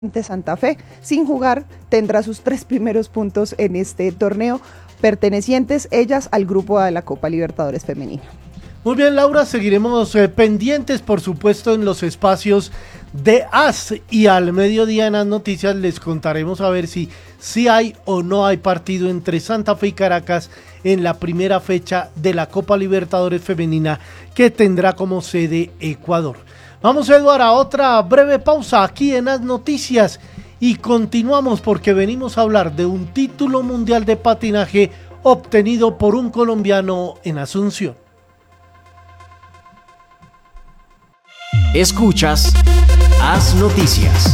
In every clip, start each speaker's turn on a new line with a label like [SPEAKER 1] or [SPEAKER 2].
[SPEAKER 1] Santa Fe, sin jugar, tendrá sus 3 primeros puntos en este torneo, pertenecientes ellas al grupo A de la Copa Libertadores Femenina.
[SPEAKER 2] Muy bien, Laura, seguiremos pendientes, por supuesto, en los espacios de AS, y al mediodía en las noticias les contaremos a ver si hay o no hay partido entre Santa Fe y Caracas en la primera fecha de la Copa Libertadores Femenina, que tendrá como sede Ecuador. Vamos, Eduardo, a otra breve pausa aquí en las noticias y continuamos porque venimos a hablar de un título mundial de patinaje obtenido por un colombiano en Asunción.
[SPEAKER 3] Escuchas AS Noticias.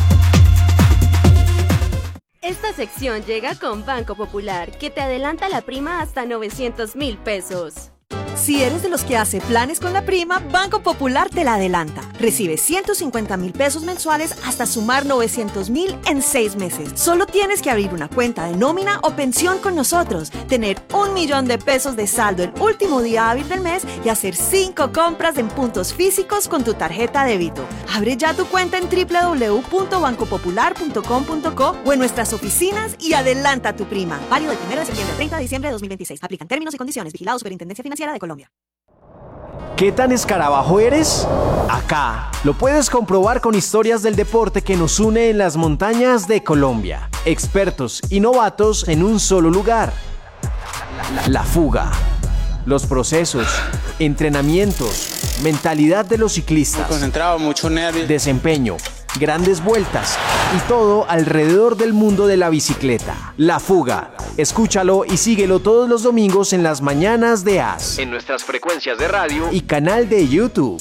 [SPEAKER 4] Esta sección llega con Banco Popular, que te adelanta la prima hasta 900,000 pesos.
[SPEAKER 5] Si eres de los que hace planes con la prima, Banco Popular te la adelanta. Recibe 150,000 pesos mensuales hasta sumar 900,000 en 6 meses. Solo tienes que abrir una cuenta de nómina o pensión con nosotros, tener 1,000,000 de pesos de saldo el último día hábil del mes y hacer 5 compras en puntos físicos con tu tarjeta débito. Abre ya tu cuenta en www.bancopopular.com.co o en nuestras oficinas y adelanta tu prima. Válido del 1 de septiembre al 30 de diciembre de 2026. Aplican términos y condiciones. Vigilado Superintendencia Financiera de Colombia.
[SPEAKER 3] ¿Qué tan escarabajo eres? Acá lo puedes comprobar con historias del deporte que nos une en las montañas de Colombia. Expertos y novatos en un solo lugar. La fuga. Los procesos, entrenamientos, mentalidad de los ciclistas.
[SPEAKER 6] Muy concentrado, mucho nervio.
[SPEAKER 3] Desempeño, grandes vueltas y todo alrededor del mundo de la bicicleta. La fuga. Escúchalo y síguelo todos los domingos en las mañanas de AS, en nuestras frecuencias de radio y canal de YouTube.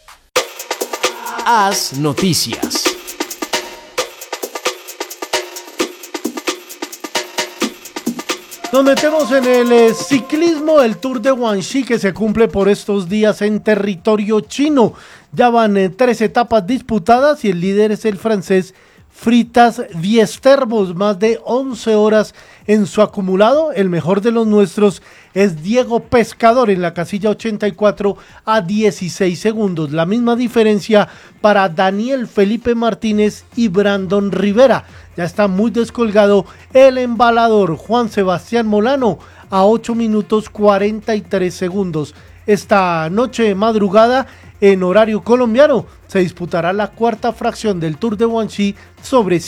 [SPEAKER 3] AS Noticias.
[SPEAKER 2] Nos metemos en el ciclismo, el Tour de Guangxi, que se cumple por estos días en territorio chino. Ya van 3 etapas disputadas y el líder es el francés Fritas Diestervos, más de 11 horas en su acumulado. El mejor de los nuestros es Diego Pescador en la casilla 84 a 16 segundos. La misma diferencia para Daniel Felipe Martínez y Brandon Rivera. Ya está muy descolgado el embalador Juan Sebastián Molano a 8 minutos 43 segundos. Esta noche madrugada, en horario colombiano, se disputará la 4ª fracción del Tour de Guangxi sobre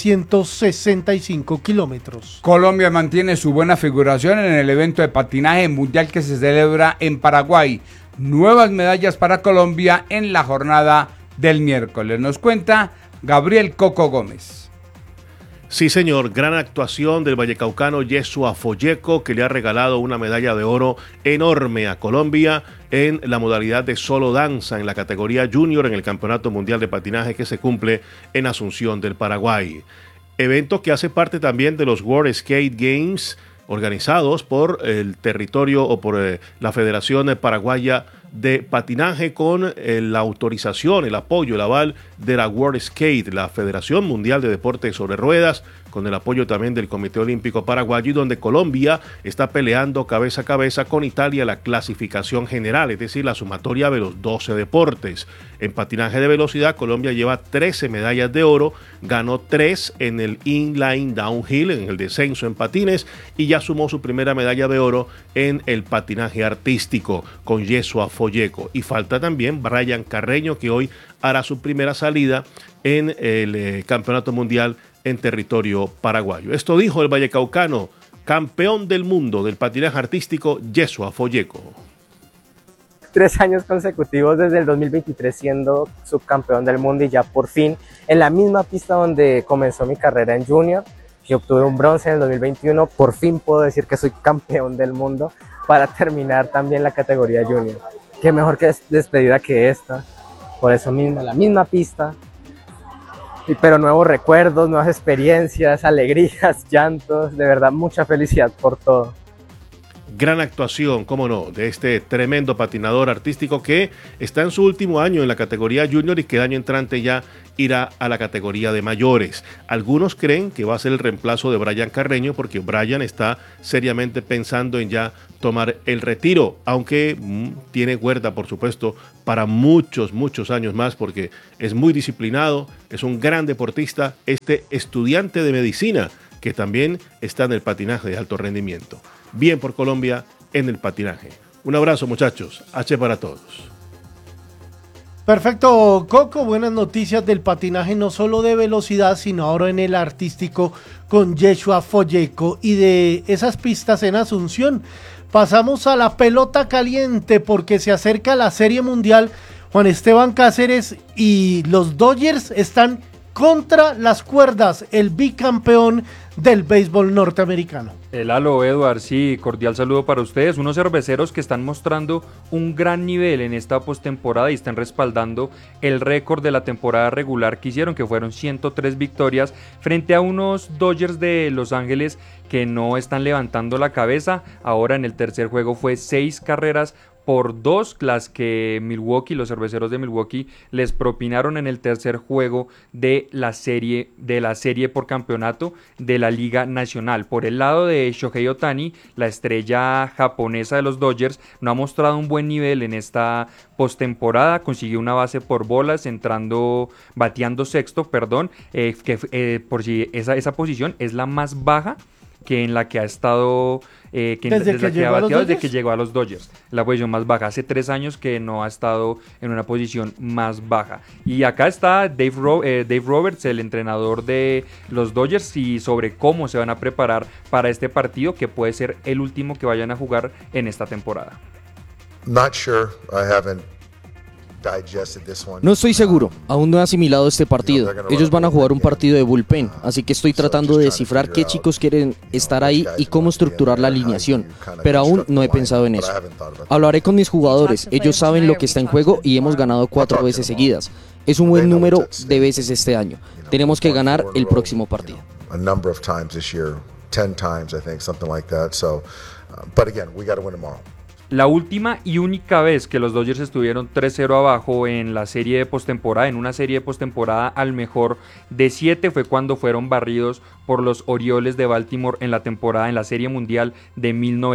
[SPEAKER 2] 165 kilómetros.
[SPEAKER 7] Colombia mantiene su buena figuración en el evento de patinaje mundial que se celebra en Paraguay. Nuevas medallas para Colombia en la jornada del miércoles. Nos cuenta Gabriel Coco Gómez.
[SPEAKER 8] Sí, señor, gran actuación del vallecaucano Yeshua Folleco, que le ha regalado una medalla de oro enorme a Colombia en la modalidad de solo danza en la categoría junior en el Campeonato Mundial de Patinaje que se cumple en Asunción del Paraguay. Evento que hace parte también de los World Skate Games organizados por el territorio o por la Federación Paraguaya de Patinaje, con la autorización, el apoyo, el aval de la World Skate, la Federación Mundial de Deportes sobre Ruedas, con el apoyo también del Comité Olímpico Paraguayo, y donde Colombia está peleando cabeza a cabeza con Italia la clasificación general, es decir, la sumatoria de los 12 deportes. En patinaje de velocidad, Colombia lleva 13 medallas de oro, ganó 3 en el inline downhill, en el descenso en patines, y ya sumó su primera medalla de oro en el patinaje artístico con Yeshua Folleco. Y falta también Brian Carreño, que hoy hará su primera salida en el Campeonato Mundial en territorio paraguayo. Esto dijo el vallecaucano, campeón del mundo del patinaje artístico, Yeshua Folleco.
[SPEAKER 9] 3 años consecutivos desde el 2023 siendo subcampeón del mundo, y ya por fin en la misma pista donde comenzó mi carrera en junior, y obtuve un bronce en el 2021, por fin puedo decir que soy campeón del mundo para terminar también la categoría junior. Qué mejor que despedida que esta, por eso mismo, la misma pista, pero nuevos recuerdos, nuevas experiencias, alegrías, llantos, de verdad mucha felicidad por todo.
[SPEAKER 8] Gran actuación, cómo no, de este tremendo patinador artístico que está en su último año en la categoría junior y que el año entrante ya irá a la categoría de mayores. Algunos creen que va a ser el reemplazo de Brian Carreño porque Brian está seriamente pensando en ya tomar el retiro, aunque tiene cuerda, por supuesto, para muchos años más porque es muy disciplinado, es un gran deportista, este estudiante de medicina que también está en el patinaje de alto rendimiento. Bien por Colombia en el patinaje. Un abrazo, muchachos. H para todos.
[SPEAKER 2] Perfecto, Coco. Buenas noticias del patinaje, no solo de velocidad, sino ahora en el artístico con Yeshua Folleco. Y de esas pistas en Asunción, pasamos a la pelota caliente porque se acerca la Serie Mundial. Juan Esteban Cáceres y los Dodgers están contra las cuerdas, el bicampeón del béisbol norteamericano.
[SPEAKER 6] Hello, Edward, sí, cordial saludo para ustedes, unos cerveceros que están mostrando un gran nivel en esta postemporada y están respaldando el récord de la temporada regular que hicieron, que fueron 103 victorias frente a unos Dodgers de Los Ángeles que no están levantando la cabeza. Ahora en el tercer juego fue 6 carreras por 2 las que Milwaukee, los cerveceros de Milwaukee, les propinaron en el tercer juego de la serie por campeonato de la Liga Nacional. Por el lado de Shohei Ohtani, la estrella japonesa de los Dodgers, no ha mostrado un buen nivel en esta postemporada, consiguió una base por bolas, bateando sexto, por si esa posición es la más baja que en la que ha estado desde que llegó a los Dodgers, la posición más baja. Hace 3 años que no ha estado en una posición más baja. Y acá está Dave Roberts, el entrenador de los Dodgers, y sobre cómo se van a preparar para este partido que puede ser el último que vayan a jugar en esta temporada.
[SPEAKER 10] Not sure. I haven't.
[SPEAKER 11] No estoy seguro, aún no he asimilado este partido. Ellos van a jugar un partido de bullpen, así que estoy tratando de descifrar qué chicos quieren estar ahí y cómo estructurar la alineación, pero aún no he pensado en eso. Hablaré con mis jugadores, ellos saben lo que está en juego y hemos ganado 4 veces seguidas. Es un buen número de veces este año. Tenemos que ganar el próximo partido.
[SPEAKER 6] La última y única vez que los Dodgers estuvieron 3-0 abajo en la serie de postemporada, en una serie de postemporada al mejor de 7, fue cuando fueron barridos por los Orioles de Baltimore en la Serie Mundial de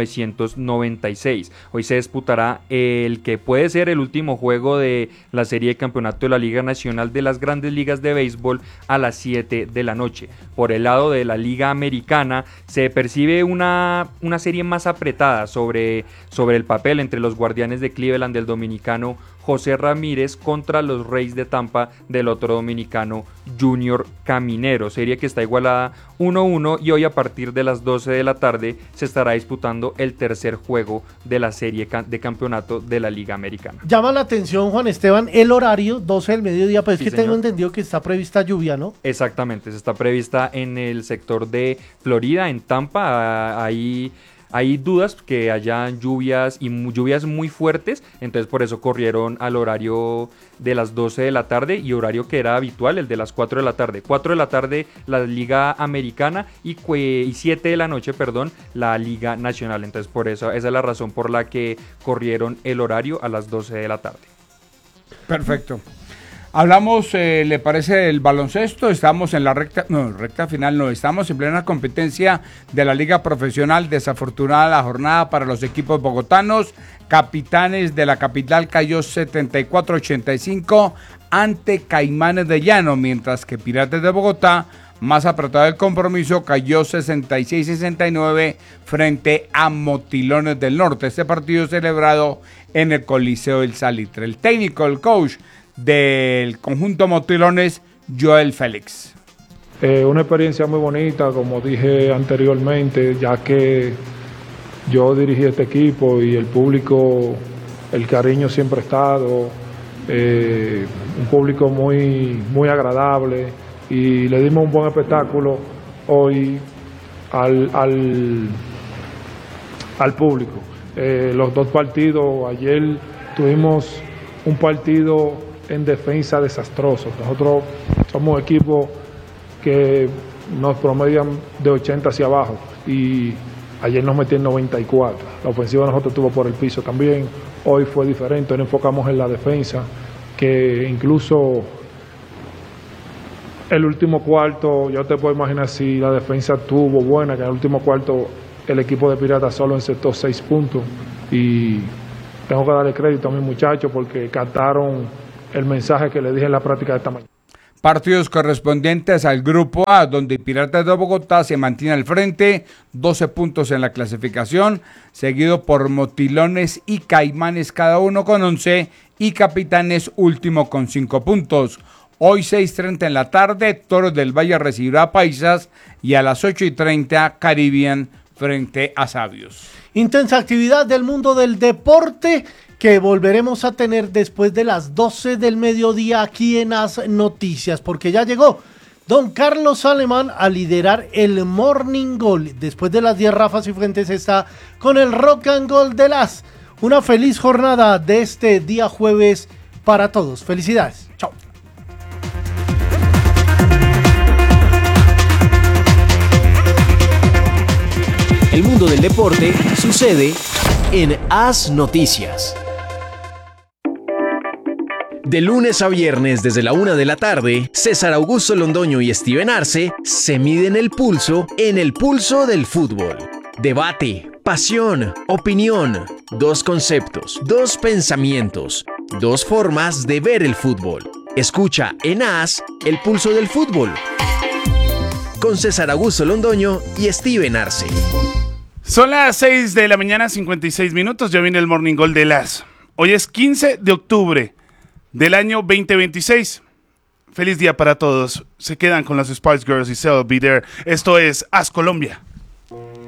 [SPEAKER 6] 1996. Hoy se disputará el que puede ser el último juego de la serie de campeonato de la Liga Nacional de las Grandes Ligas de Béisbol a las 7 de la noche. Por el lado de la Liga Americana se percibe una serie más apretada sobre el papel entre los Guardianes de Cleveland del dominicano José Ramírez contra los Reyes de Tampa del otro dominicano Junior Caminero, serie que está igualada 1-1 y hoy a partir de las 12 de la tarde se estará disputando el tercer juego de la serie de campeonato de la Liga Americana.
[SPEAKER 2] Llama la atención, Juan Esteban, el horario, 12 del mediodía, pues
[SPEAKER 6] sí,
[SPEAKER 2] que
[SPEAKER 6] señor.
[SPEAKER 2] Tengo entendido que está prevista lluvia, ¿no?
[SPEAKER 6] Exactamente, se está prevista en el sector de Florida, en Tampa, Hay dudas que hayan lluvias y lluvias muy fuertes, entonces por eso corrieron al horario de las 12 de la tarde y horario que era habitual, el de las 4 de la tarde. 4 de la tarde la Liga Americana y 7 de la noche, la Liga Nacional. Entonces por eso, esa es la razón por la que corrieron el horario a las 12 de la tarde.
[SPEAKER 7] Perfecto. Hablamos, ¿le parece del baloncesto? Estamos en la recta final, estamos en plena competencia de la Liga Profesional. Desafortunada la jornada para los equipos bogotanos. Capitanes de la capital cayó 74-85 ante Caimanes de Llano, mientras que Piratas de Bogotá, más apretado el compromiso, cayó 66-69 frente a Motilones del Norte. Este partido celebrado en el Coliseo del Salitre. El técnico, el coach del conjunto Motilones, Joel Félix.
[SPEAKER 12] Una experiencia muy bonita, como dije anteriormente, ya que yo dirigí este equipo y el público, el cariño siempre ha estado, un público muy, muy agradable y le dimos un buen espectáculo hoy al público. Los 2 partidos, ayer tuvimos un partido en defensa desastroso. Nosotros somos equipos que nos promedian de 80 hacia abajo y Ayer nos metió en 94. La ofensiva de nosotros estuvo por el piso también. Hoy fue diferente. Hoy nos enfocamos en la defensa, que incluso el último cuarto, ya te puedo imaginar si la defensa estuvo buena, que en el último cuarto el equipo de Piratas solo encestó 6 puntos. Y tengo que darle crédito a mis muchachos porque captaron el mensaje que les dije en la práctica de esta mañana.
[SPEAKER 7] Partidos correspondientes al Grupo A, donde Piratas de Bogotá se mantiene al frente, 12 puntos en la clasificación, seguido por Motilones y Caimanes, cada uno con 11, y Capitanes último con 5 puntos. Hoy 6:30 en la tarde, Toros del Valle recibirá a Paisas, y a las 8:30 Caribbean frente a Sabios.
[SPEAKER 2] Intensa actividad del mundo del deporte que volveremos a tener después de las 12 del mediodía aquí en As Noticias, porque ya llegó don Carlos Alemán a liderar el Morning Goal. Después de las 10 Rafas y Fuentes está con el Rock and Gold de As. Una feliz jornada de este día jueves para todos. Felicidades. Chao.
[SPEAKER 3] El mundo del deporte sucede en As Noticias. De lunes a viernes desde la 1 de la tarde, César Augusto Londoño y Steven Arce se miden el pulso en el pulso del fútbol. Debate, pasión, opinión, 2 conceptos, 2 pensamientos, 2 formas de ver el fútbol. Escucha en As el pulso del fútbol con César Augusto Londoño y Steven Arce.
[SPEAKER 13] Son las 6 de la mañana, 56 minutos. Ya viene el Morning Goal de As. Hoy es 15 de octubre del año 2026. Feliz día para todos. Se quedan con las Spice Girls y Cell Be There. Esto es As Colombia.